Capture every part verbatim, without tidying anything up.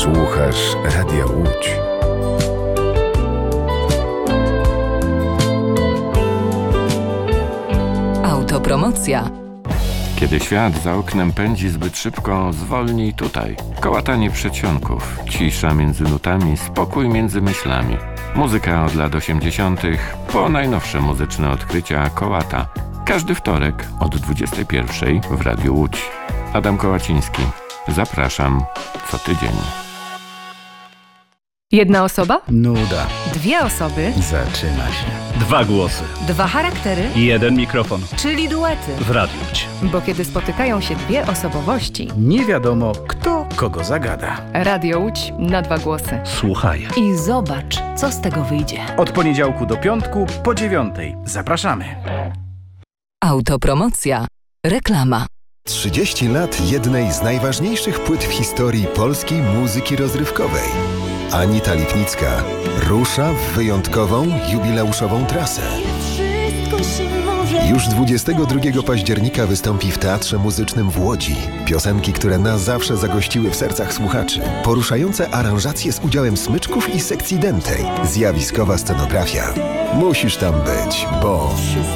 Słuchasz Radia Łódź. Autopromocja. Kiedy świat za oknem pędzi zbyt szybko, zwolnij tutaj. Kołatanie przedsionków, cisza między nutami, spokój między myślami. Muzyka od lat osiemdziesiątych po najnowsze muzyczne odkrycia Kołata. Każdy wtorek od dwudziestej pierwszej w Radiu Łódź. Adam Kołaciński. Zapraszam co tydzień. Jedna osoba? Nuda. Dwie osoby? Zaczyna się. Dwa głosy. Dwa charaktery? I jeden mikrofon. Czyli duety. W Radiu Łódź. Bo kiedy spotykają się dwie osobowości, nie wiadomo, kto kogo zagada. Radio Łódź na dwa głosy. Słuchaj. I zobacz, co z tego wyjdzie. Od poniedziałku do piątku po dziewiątej. Zapraszamy. Autopromocja. Reklama. trzydzieści lat jednej z najważniejszych płyt w historii polskiej muzyki rozrywkowej. Anita Lipnicka rusza w wyjątkową, jubileuszową trasę. Już dwudziestego drugiego października wystąpi w Teatrze Muzycznym w Łodzi. Piosenki, które na zawsze zagościły w sercach słuchaczy. Poruszające aranżacje z udziałem smyczków i sekcji dętej. Zjawiskowa scenografia. Musisz tam być, bo...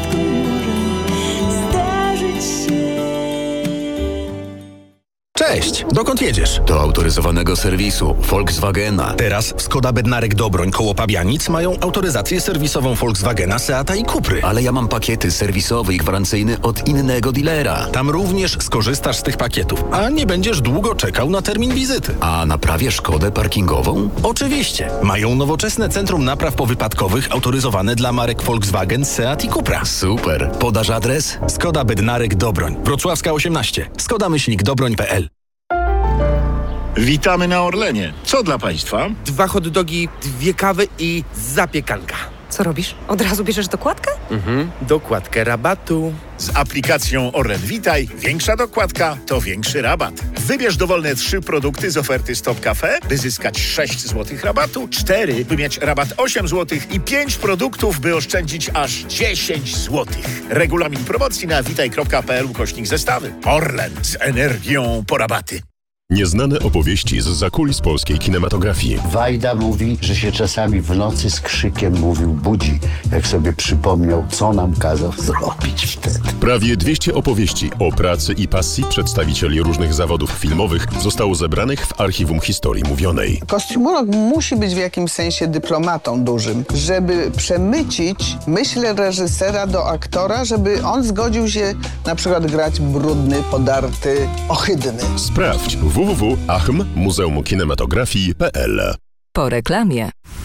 Cześć, dokąd jedziesz? Do autoryzowanego serwisu Volkswagena. Teraz w Skoda Bednarek Dobroń koło Pabianic mają autoryzację serwisową Volkswagena, Seata i Cupry. Ale ja mam pakiety serwisowy i gwarancyjny od innego dealera. Tam również skorzystasz z tych pakietów, a nie będziesz długo czekał na termin wizyty. A naprawię Szkodę parkingową? Oczywiście. Mają nowoczesne centrum napraw powypadkowych autoryzowane dla marek Volkswagen, Seat i Cupra. Super. Podasz adres? Skoda Bednarek Dobroń. Wrocławska osiemnaście. Skoda myślnik dobroń kropka p l. Witamy na Orlenie. Co dla Państwa? Dwa hot dogi, dwie kawy i zapiekanka. Co robisz? Od razu bierzesz dokładkę? Mhm, dokładkę rabatu. Z aplikacją Orlen Witaj większa dokładka to większy rabat. Wybierz dowolne trzy produkty z oferty Stop Cafe, by zyskać sześć złotych rabatu, cztery, by mieć rabat osiem złotych i pięć produktów, by oszczędzić aż dziesięć złotych. Regulamin promocji na witaj kropka p l ukośnik zestawy. Orlen z energią po rabaty. Nieznane opowieści z zakulis polskiej kinematografii. Wajda mówi, że się czasami w nocy z krzykiem mówił budzi, jak sobie przypomniał, co nam kazał zrobić wtedy. Prawie dwieście opowieści o pracy i pasji przedstawicieli różnych zawodów filmowych zostało zebranych w Archiwum Historii Mówionej. Kostiumolog musi być w jakimś sensie dyplomatą dużym, żeby przemycić myśl reżysera do aktora, żeby on zgodził się na przykład grać brudny, podarty, ohydny. Sprawdź w w w w kropka a c h m muzeum kinematografii kropka p l. Po reklamie.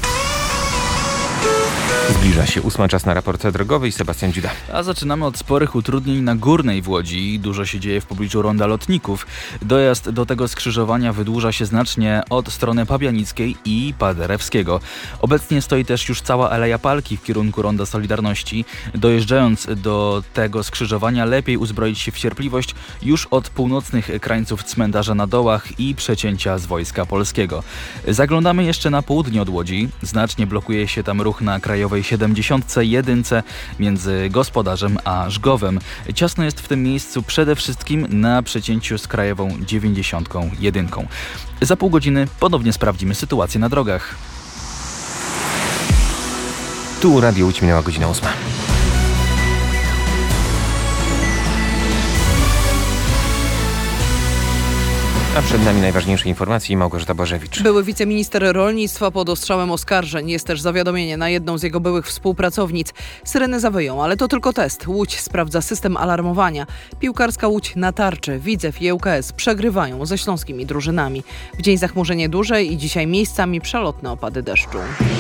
Zbliża się ósma, czas na raport drogowy i Sebastian Dziuda. A zaczynamy od sporych utrudnień na Górnej w Łodzi. Dużo się dzieje w pobliżu ronda Lotników. Dojazd do tego skrzyżowania wydłuża się znacznie od strony Pabianickiej i Paderewskiego. Obecnie stoi też już cała Aleja Palki w kierunku ronda Solidarności. Dojeżdżając do tego skrzyżowania lepiej uzbroić się w cierpliwość już od północnych krańców cmentarza na Dołach i przecięcia z Wojska Polskiego. Zaglądamy jeszcze na południe od Łodzi. Znacznie blokuje się tam ruch na Krajowej siedemdziesiątce jedynce między Gospodarzem a Żgowem. Ciasno jest w tym miejscu przede wszystkim na przecięciu z Krajową dziewięćdziesiątką jedynką. Za pół godziny ponownie sprawdzimy sytuację na drogach. Tu Radio Łódź, minęła godzina ósma. A przed nami najważniejsze informacje. Małgorzata Bożewicz. Były wiceminister rolnictwa pod ostrzałem oskarżeń. Jest też zawiadomienie na jedną z jego byłych współpracownic. Syreny zawyją, ale to tylko test. Łódź sprawdza system alarmowania. Piłkarska Łódź na tarczy. Widzew i ŁKS przegrywają ze śląskimi drużynami. W dzień zachmurzenie duże i dzisiaj miejscami przelotne opady deszczu.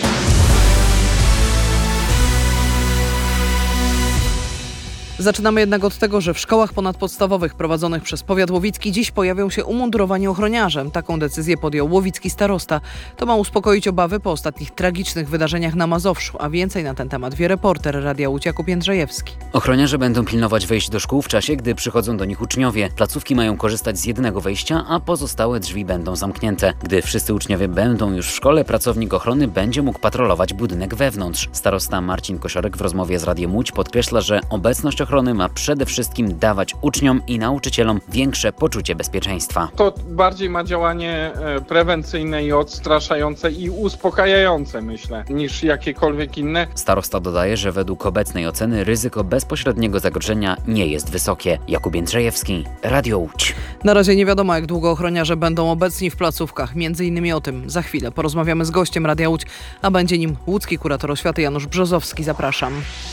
Zaczynamy jednak od tego, że w szkołach ponadpodstawowych prowadzonych przez powiat łowicki dziś pojawią się umundurowani ochroniarze. Taką decyzję podjął łowicki starosta. To ma uspokoić obawy po ostatnich tragicznych wydarzeniach na Mazowszu, a więcej na ten temat wie reporter Radia Łódź Jakub Jędrzejewski. Ochroniarze będą pilnować wejść do szkół w czasie, gdy przychodzą do nich uczniowie. Placówki mają korzystać z jednego wejścia, a pozostałe drzwi będą zamknięte. Gdy wszyscy uczniowie będą już w szkole, pracownik ochrony będzie mógł patrolować budynek wewnątrz. Starosta Marcin Kosiorek w rozmowie z Radiem Łódź podkreśla, że obecność ochrony ma przede wszystkim dawać uczniom i nauczycielom większe poczucie bezpieczeństwa. To bardziej ma działanie prewencyjne i odstraszające i uspokajające, myślę, niż jakiekolwiek inne. Starosta dodaje, że według obecnej oceny ryzyko bezpośredniego zagrożenia nie jest wysokie. Jakub Jędrzejewski, Radio Łódź. Na razie nie wiadomo, jak długo ochroniarze będą obecni w placówkach. Między innymi o tym za chwilę porozmawiamy z gościem Radia Łódź, a będzie nim łódzki kurator oświaty Janusz Brzozowski. Zapraszam.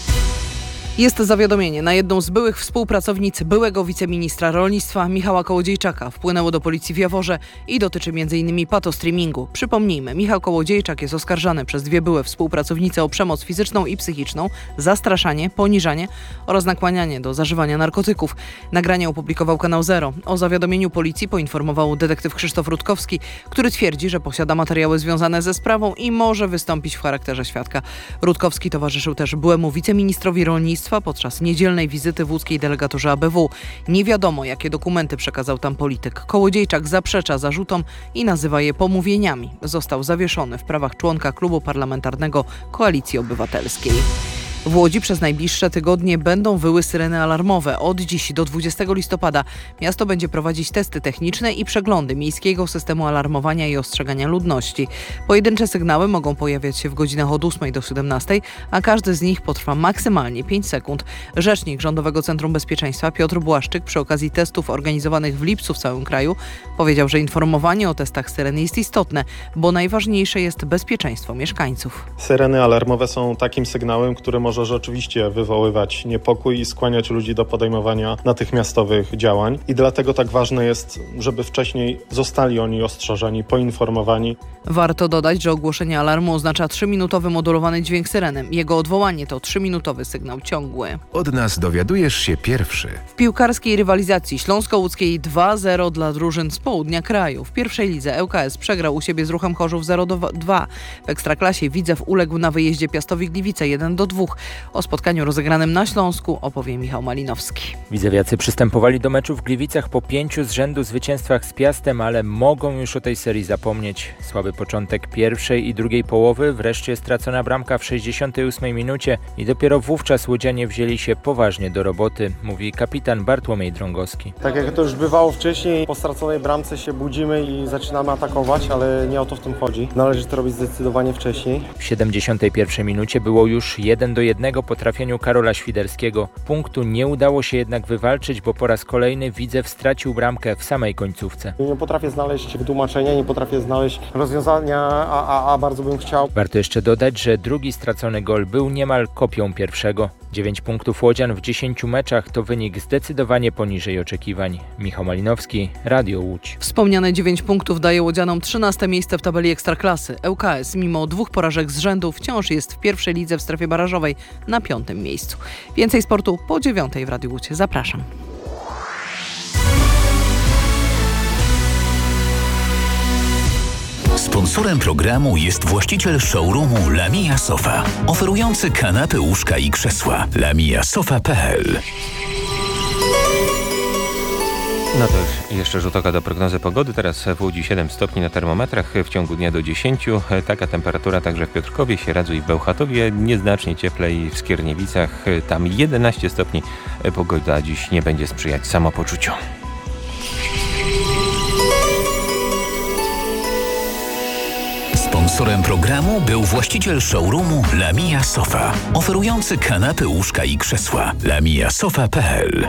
Jest zawiadomienie na jedną z byłych współpracownic byłego wiceministra rolnictwa Michała Kołodziejczaka. Wpłynęło do policji w Jaworze i dotyczy m.in. patostreamingu. Przypomnijmy, Michał Kołodziejczak jest oskarżany przez dwie byłe współpracownice o przemoc fizyczną i psychiczną, zastraszanie, poniżanie oraz nakłanianie do zażywania narkotyków. Nagranie opublikował kanał Zero. O zawiadomieniu policji poinformował detektyw Krzysztof Rutkowski, który twierdzi, że posiada materiały związane ze sprawą i może wystąpić w charakterze świadka. Rutkowski towarzyszył też byłemu wiceministrowi rolnictwa podczas niedzielnej wizyty w łódzkiej delegaturze A B W. Nie wiadomo, jakie dokumenty przekazał tam polityk. Kołodziejczak zaprzecza zarzutom i nazywa je pomówieniami. Został zawieszony w prawach członka klubu parlamentarnego Koalicji Obywatelskiej. W Łodzi przez najbliższe tygodnie będą wyły syreny alarmowe. Od dziś do dwudziestego listopada miasto będzie prowadzić testy techniczne i przeglądy miejskiego systemu alarmowania i ostrzegania ludności. Pojedyncze sygnały mogą pojawiać się w godzinach od ósmej do siedemnastej, a każdy z nich potrwa maksymalnie pięć sekund. Rzecznik Rządowego Centrum Bezpieczeństwa Piotr Błaszczyk przy okazji testów organizowanych w lipcu w całym kraju powiedział, że informowanie o testach syren jest istotne, bo najważniejsze jest bezpieczeństwo mieszkańców. Syreny alarmowe są takim sygnałem, który może może rzeczywiście wywoływać niepokój i skłaniać ludzi do podejmowania natychmiastowych działań. I dlatego tak ważne jest, żeby wcześniej zostali oni ostrzeżeni, poinformowani. Warto dodać, że ogłoszenie alarmu oznacza trzyminutowy modulowany dźwięk syreny. Jego odwołanie to trzyminutowy sygnał ciągły. Od nas dowiadujesz się pierwszy. W piłkarskiej rywalizacji śląsko-łódzkiej dwa zero dla drużyn z południa kraju. W pierwszej lidze L K S przegrał u siebie z Ruchem Chorzów zero do dwa. W Ekstraklasie Widzew uległ na wyjeździe Piastowi Gliwice jeden do dwóch. O spotkaniu rozegranym na Śląsku opowie Michał Malinowski. Widzewiacy przystępowali do meczu w Gliwicach po pięciu z rzędu zwycięstwach z Piastem, ale mogą już o tej serii zapomnieć. Słaby początek pierwszej i drugiej połowy, wreszcie stracona bramka w sześćdziesiątej ósmej minucie i dopiero wówczas łodzianie wzięli się poważnie do roboty, mówi kapitan Bartłomiej Drągowski. Tak jak to już bywało wcześniej, po straconej bramce się budzimy i zaczynamy atakować, ale nie o to w tym chodzi. Należy to robić zdecydowanie wcześniej. W siedemdziesiątej pierwszej minucie było już jeden do jednego po trafieniu Karola Świderskiego. Punktu nie udało się jednak wywalczyć, bo po raz kolejny Widzew stracił bramkę w samej końcówce. Nie potrafię znaleźć wytłumaczenia, nie potrafię znaleźć rozwiązania, a, a, a bardzo bym chciał. Warto jeszcze dodać, że drugi stracony gol był niemal kopią pierwszego. dziewięć punktów łodzian w dziesięciu meczach to wynik zdecydowanie poniżej oczekiwań. Michał Malinowski, Radio Łódź. Wspomniane dziewięć punktów daje łodzianom trzynaste miejsce w tabeli Ekstraklasy. L K S mimo dwóch porażek z rzędu wciąż jest w pierwszej lidze w strefie barażowej na piątym miejscu. Więcej sportu po dziewiątej w Radiu Łódź. Zapraszam. Sponsorem programu jest właściciel showroomu Lamia Sofa, oferujący kanapy, łóżka i krzesła. lamia sofa kropka p l. No to jeszcze rzut oka do prognozy pogody. Teraz w Łodzi siedem stopni na termometrach, w ciągu dnia do dziesięciu. Taka temperatura także w Piotrkowie, Sieradzu i w Bełchatowie. Nieznacznie cieplej w Skierniewicach, tam jedenaście stopni. Pogoda dziś nie będzie sprzyjać samopoczuciu. Sponsorem programu był właściciel showroomu Lamia Sofa, oferujący kanapy, łóżka i krzesła. lamia sofa kropka p l.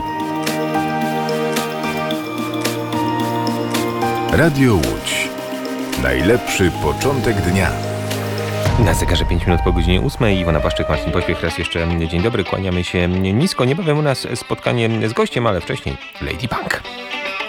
Radio Łódź. Najlepszy początek dnia. Na zegarze pięć minut po godzinie ósmej. Iwona Paszczyk, Marcin Pośpiech. Raz jeszcze dzień dobry. Kłaniamy się nisko. Niebawem u nas spotkanie z gościem, ale wcześniej Lady Punk.